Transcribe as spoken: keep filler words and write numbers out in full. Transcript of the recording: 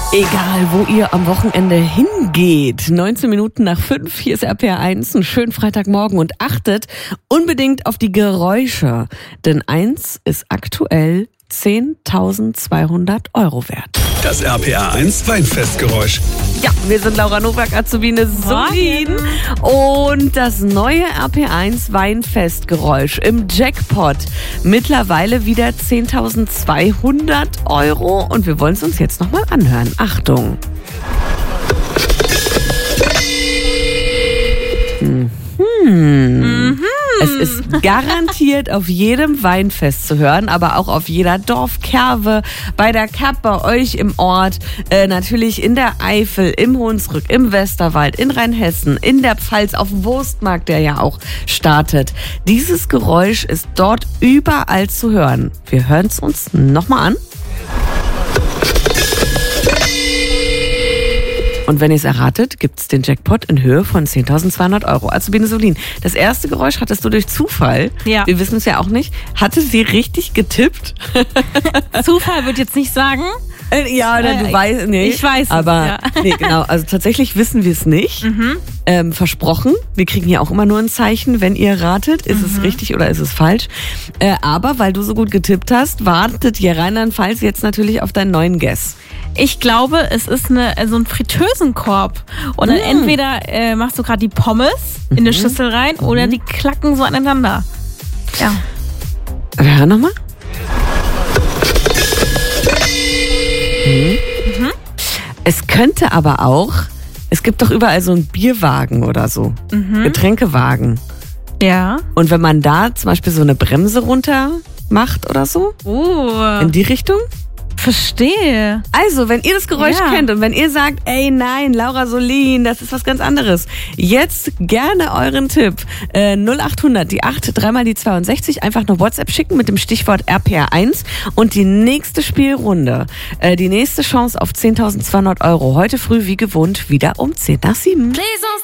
Egal, wo ihr am Wochenende hingeht. neunzehn Minuten nach fünf, hier ist R P R eins, einen schönen Freitagmorgen und achtet unbedingt auf die Geräusche. Denn eins ist aktuell zehntausendzweihundert Euro wert. Das R P R eins Weinfestgeräusch. Ja, wir sind Laura Nowak, Azubine Solin und das neue R P R eins Weinfestgeräusch im Jackpot. Mittlerweile wieder zehntausendzweihundert Euro und wir wollen es uns jetzt nochmal anhören. Achtung! Mhm. Mhm. Es ist garantiert auf jedem Weinfest zu hören, aber auch auf jeder Dorfkerve, bei der Kapp, bei euch im Ort, äh, natürlich in der Eifel, im Hunsrück, im Westerwald, in Rheinhessen, in der Pfalz, auf dem Wurstmarkt, der ja auch startet. Dieses Geräusch ist dort überall zu hören. Wir hören es uns nochmal an. Und wenn ihr es erratet, gibt es den Jackpot in Höhe von zehntausendzweihundert Euro. Azubine Solin, das erste Geräusch hattest du durch Zufall. Ja. Wir wissen es ja auch nicht. Hatte sie richtig getippt? Zufall würde ich jetzt nicht sagen. Äh, ja, oder du äh, weißt, nee. Ich weiß es, aber ja. Nee, genau. Also tatsächlich wissen wir es nicht. Mhm. Ähm, versprochen. Wir kriegen ja auch immer nur ein Zeichen, wenn ihr ratet, ist mhm. es richtig oder ist es falsch. Äh, aber weil du so gut getippt hast, wartet hier Rheinland-Pfalz jetzt natürlich auf deinen neuen Guess. Ich glaube, es ist eine, so ein Fritteusenkorb. Oder Mm. entweder äh, machst du gerade die Pommes in eine Mhm. Schüssel rein Mhm. oder die klacken so aneinander. Ja. Wir hören nochmal. Mhm. Mhm. Es könnte aber auch, es gibt doch überall so einen Bierwagen oder so, Mhm. Getränkewagen. Ja. Und wenn man da zum Beispiel so eine Bremse runter macht oder so, Oh. in die Richtung. Verstehe. Also, wenn ihr das Geräusch Ja. kennt und wenn ihr sagt, ey nein, Laura Solin, das ist was ganz anderes, jetzt gerne euren Tipp. Äh, null acht hundert, die acht, dreimal die zweiundsechzig, einfach eine WhatsApp schicken mit dem Stichwort R P R eins und die nächste Spielrunde, äh, die nächste Chance auf zehntausendzweihundert Euro, heute früh wie gewohnt wieder um zehn nach sieben.